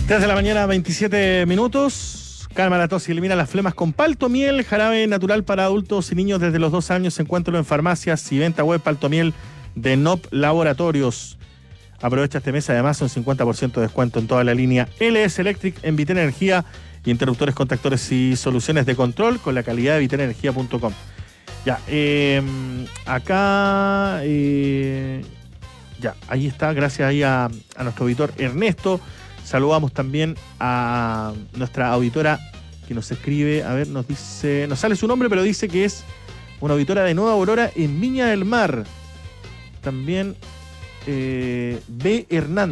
3 de la mañana, 27 minutos. Calma la tos y elimina las flemas con Paltomiel, jarabe natural para adultos y niños desde los 2 años. Encuéntralo en farmacias y venta web. Paltomiel de NOP Laboratorios. Aprovecha este mes además un 50% de descuento en toda la línea LS Electric en Vitena Energía, interruptores, contactores y soluciones de control con la calidad de vitenenergia.com. Ya, acá, ya, ahí está, gracias ahí a nuestro auditor Ernesto. Saludamos también a nuestra auditora que nos escribe, a ver, nos dice, nos sale su nombre, pero dice que es una auditora de Nueva Aurora en Viña del Mar. También B. Hernández.